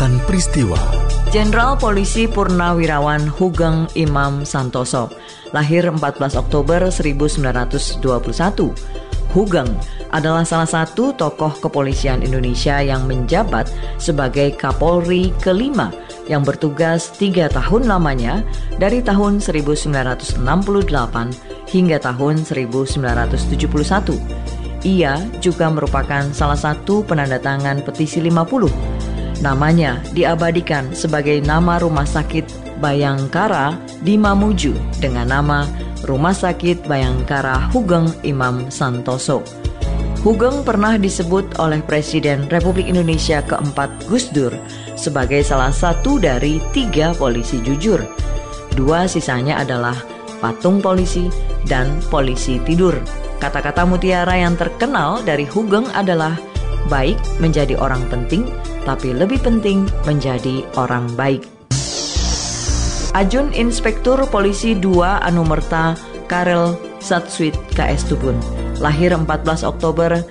Rentetan Peristiwa. Jenderal Polisi Purnawirawan Hugeng Imam Santoso, lahir 14 Oktober 1921. Hugeng adalah salah satu tokoh kepolisian Indonesia yang menjabat sebagai Kapolri kelima yang bertugas 3 tahun lamanya dari tahun 1968 hingga tahun 1971. Ia juga merupakan salah satu penandatangan petisi 50. Namanya diabadikan sebagai nama Rumah Sakit Bayangkara di Mamuju dengan nama Rumah Sakit Bayangkara Hugeng Imam Santoso. Hugeng pernah disebut oleh Presiden Republik Indonesia keempat Gus Dur sebagai salah satu dari 3 polisi jujur. 2 sisanya adalah patung polisi dan polisi tidur. Kata-kata mutiara yang terkenal dari Hugeng adalah baik menjadi orang penting, tapi lebih penting menjadi orang baik. Ajun Inspektur Polisi 2 Anumerta Karel Satswit KS Tubun, lahir 14 Oktober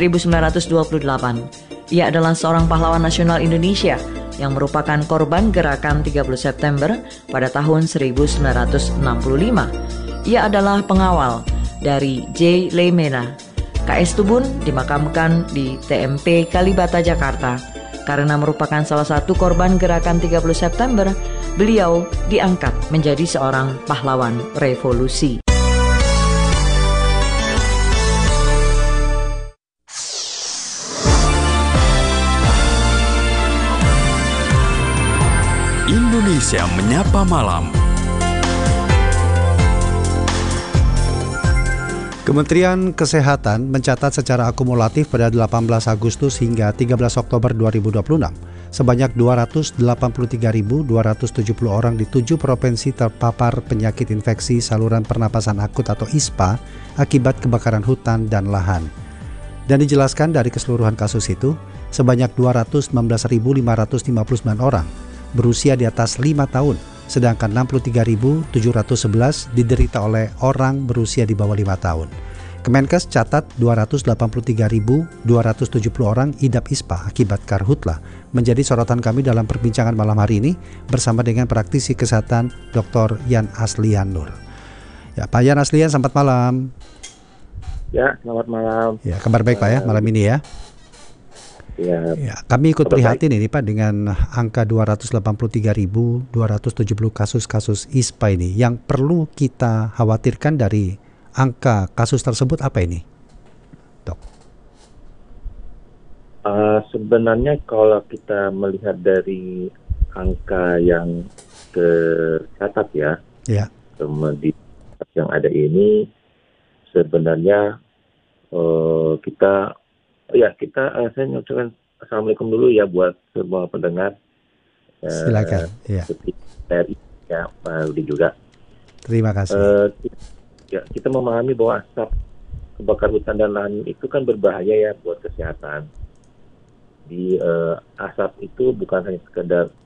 1928. Ia adalah seorang pahlawan nasional Indonesia yang merupakan korban gerakan 30 September pada tahun 1965. Ia adalah pengawal dari J. Leimena. KS Tubun dimakamkan di TMP Kalibata, Jakarta. Karena merupakan salah satu korban gerakan 30 September, beliau diangkat menjadi seorang pahlawan revolusi. Indonesia Menyapa Malam. Kementerian Kesehatan mencatat secara akumulatif pada 18 Agustus hingga 13 Oktober 2026, sebanyak 283.270 orang di 7 provinsi terpapar penyakit infeksi saluran pernapasan akut atau ISPA akibat kebakaran hutan dan lahan. Dan dijelaskan dari keseluruhan kasus itu, sebanyak 219.559 orang berusia di atas 5 tahun, sedangkan 63.711 diderita oleh orang berusia di bawah 5 tahun. Kemenkes catat 283.270 orang idap ISPA akibat karhutla. Menjadi sorotan kami dalam perbincangan malam hari ini bersama dengan praktisi kesehatan Dr. Yan Aslian Nur. Ya, Pak Yan Aslian, selamat malam. Ya, selamat malam. Ya, kabar baik Pak ya malam ini ya. Ya, kami ikut prihatin ini Pak dengan angka 283.270 kasus-kasus ISPA ini. Yang perlu kita khawatirkan dari angka kasus tersebut apa ini, Dok? Sebenarnya kalau kita melihat dari angka yang tercatat ya, kemudian yang ada ini sebenarnya saya mengucapkan Assalamualaikum dulu ya buat semua pendengar. Silakan. Dari Pak Rudi juga. Terima kasih. Kita memahami bahwa asap kebakaran hutan dan lahan itu kan berbahaya ya buat kesehatan. Di asap itu bukan hanya sekedar